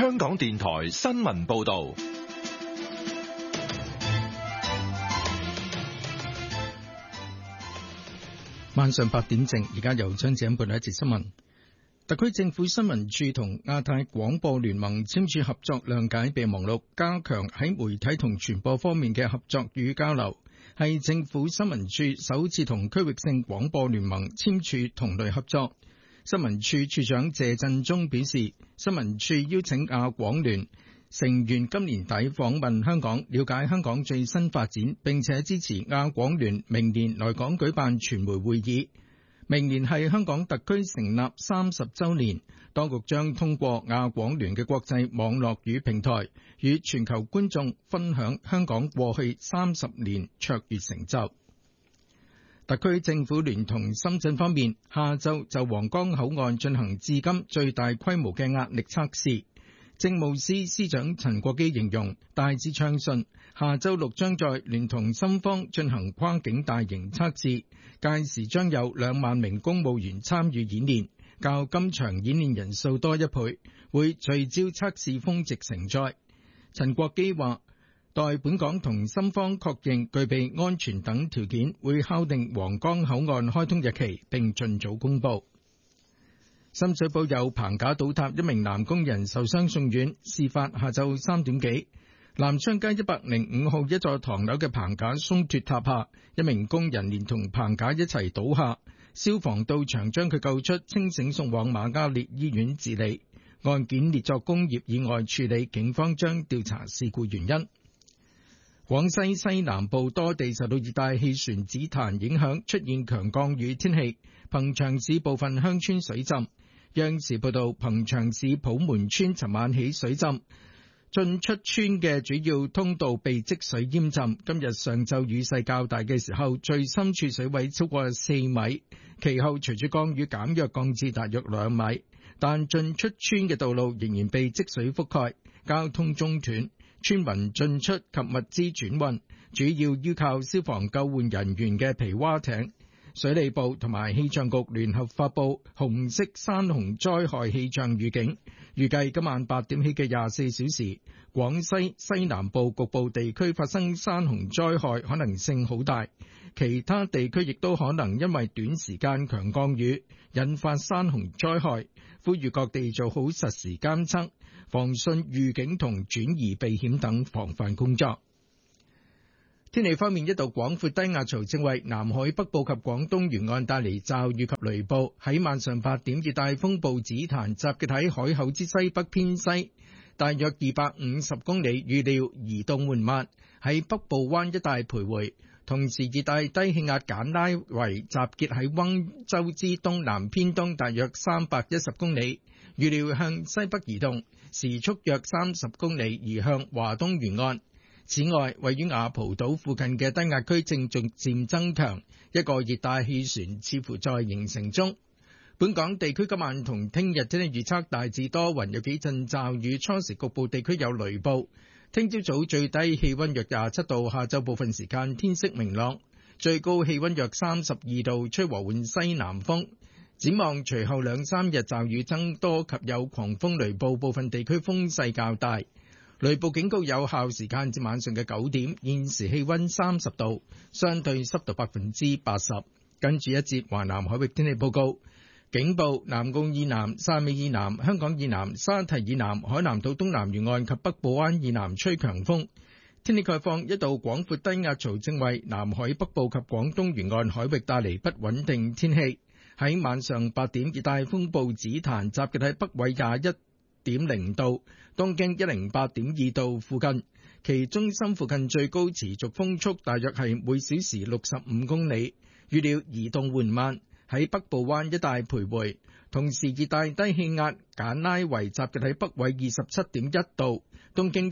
香港電台新聞報道。 晚上8點正，而家由張子欣報道一節新聞。特區政府新聞處同亞太廣播聯盟簽署合作諒解備忘錄，加強喺媒體同傳播方面嘅合作與交流，係政府新聞處首次同區域性廣播聯盟簽署同類合作。新聞處處長謝振中表示，新聞處邀請亞廣聯成員今年底訪問香港，了解香港最新發展，並且支持亞廣聯明年來港舉辦傳媒會議。明年係香港特區成立30週年，當局將通過亞廣聯嘅國際網絡與平台，與全球觀眾分享香港過去30年卓越成就。特區政府聯同深圳方面，下晝就皇崗口岸進行至今最大規模嘅壓力測試。政務司司長陳國基形容大致暢順，下週6將再聯同深方進行跨境大型測試，屆時將有2萬名公務員參與演練，較今場演練人數多1倍，會聚焦測試峰值承載。陳國基話，待本港同深方確認具備安全等條件，會敲定皇崗口岸開通日期，並盡早公佈。深水埗有棚架倒塌，一名男工人受傷送院。事發下晝3點幾，南昌街105號一座唐樓嘅棚架鬆脱塌下，一名工人連同棚架一齊倒下。消防到場將佢救出，清醒送往瑪嘉烈醫院治理。案件列作工業意外處理，警方將調查事故原因。廣西西南部多地受到熱帶氣旋紫檀影響，出現強降雨天氣，憑祥市部分鄉村水浸。央視報道，憑祥市普門村尋晚起水浸，進出村嘅主要通道被積水淹浸。今日上晝雨勢較大嘅時候，最深處水位超過4米，其後隨住降雨減弱，降至大約2米，但進出村嘅道路仍然被積水覆蓋，交通中斷，村民進出及物資轉運主要依靠消防救援人員嘅皮划艇。水利部同埋氣象局聯合發布紅色山洪災害氣象預警，預計今晚8點起嘅24小時，廣西西南部局部地區發生山洪災害可能性好大，其他地區亦都可能因為短時間強降雨引發山洪災害，呼籲各地做好實時監測、防汛預警同轉移避險等防範工作。天氣方面，一道廣闊低壓槽正為南海北部及廣東沿岸帶嚟驟雨及雷暴。喺晚上8點，熱帶風暴紫檀集結喺海口之西北偏西，大約250公里，預料移動緩慢，喺北部灣一帶徘徊。同時，熱帶低氣壓簡拉維集結喺溫州之東南偏東，大約310公里，預料向西北移動，時速約30公里，移向華東沿岸。此外，位於雅蒲島附近嘅低壓區正逐漸增強，一個熱帶氣旋似乎在形成中。本港地區今晚同聽日天氣預測大致多雲，有幾陣驟雨，初時局部地區有雷暴。聽朝早最低氣溫約27度，下晝部分時間天色明朗，最高氣溫約32度，吹和緩西南風。展望隨後2-3日驟雨增多及有狂風雷暴，部分地區風勢較大。雷暴警告有效時間至晚上嘅9點，現時氣溫30度，相對濕度80%。跟住一節華南海域天氣報告，警報：南澳以南、汕尾以南、香港以南、沙堤以南、海南島東南沿岸及北部灣以南吹強風。天氣概況：一道廣闊低壓槽正為南海北部及廣東沿岸海域帶嚟不穩定天氣。喺晚上8點，熱帶風暴紫檀集結喺北緯21.0度、東經108.2度附近，其中心附近最高持續風速大約係每小時65公里，預料移動緩慢，喺北部灣一帶徘徊。同時，熱帶低氣壓簡拉維集結喺北緯27.1度、東經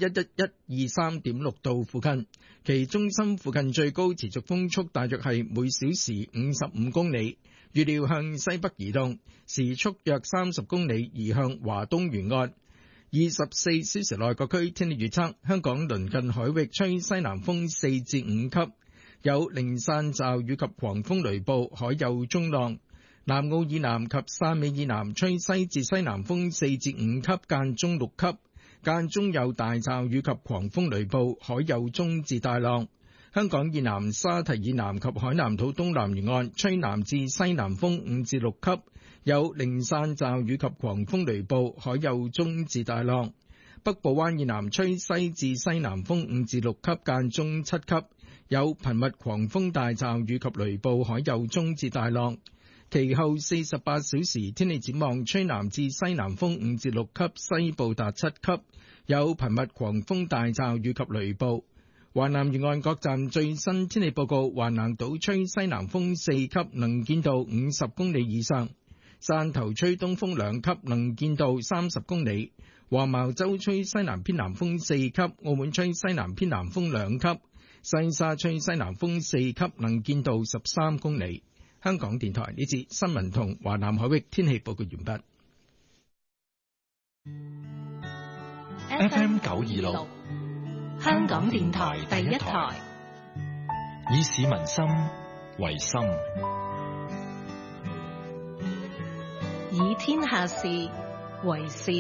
11123.6度附近，其中心附近最高持續風速大約係每小時55公里。預料向西北移動，時速約30公里，移向華東沿岸。24小時內各區天氣預測：香港鄰近海域吹西南風4至5級，有零散驟雨及狂風雷暴，海有中浪。南澳以南及汕尾以南吹西至西南風4至5級，間中6級。 間中有大驟雨及狂風雷暴，海有中至大浪。香港以南、沙堤以南及海南島東南沿岸吹南至西南風5至6級，有零散驟雨及狂風雷暴，海有中至大浪。北部灣以南吹西至西南風5至6級，間中7級，有頻密狂風大驟雨及雷暴，海有中至大浪。其後48小時天氣展望，吹南至西南風5至6級，西部達7級，有頻密狂風大驟雨及雷暴。華南沿岸各站最新天氣報告：橫瀾島吹西南風4級，能見度50公里以上；汕頭吹東風2級，能見度30公里；黃茅洲吹西南偏南風4級，澳門吹西南偏南風2級；西沙吹西南風4級，能見度13公里。香港電台呢節新聞同華南海域天氣報告完畢。FM 926， 香港電台第一台， 以市民心為心， 以天下事為事。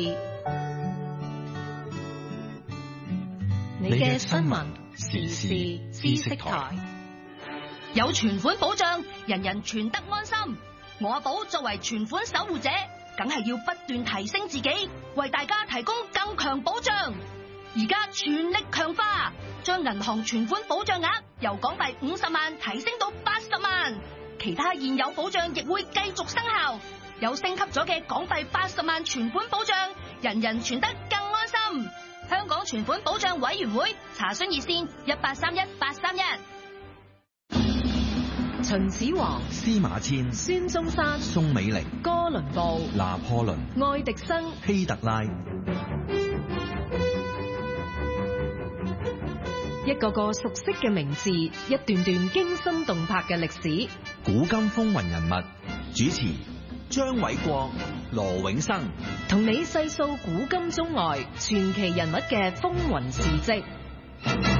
你嘅新聞時事知識台。 有存款保障，人人存得安心。我阿寶作為存款守護者，梗係要不斷提升自己，為大家提供更強保障。而家全力強化，將銀行存款保障額由港幣50萬提升到80萬，其他現有保障亦會繼續生效。有升級咗嘅港幣80萬存款保障，人人存得更安心。香港存款保障委員會查詢熱線1831-831。 秦始皇、 司馬遷、 孫中山、 宋美齡、 哥倫布、 拿破崙、 愛迪生、 希特拉， 一個個熟悉嘅名字，一段段驚心動魄嘅歷史。 古今風雲人物，主持張偉國、羅永生， 同你細數古今中外傳奇人物嘅風雲事跡。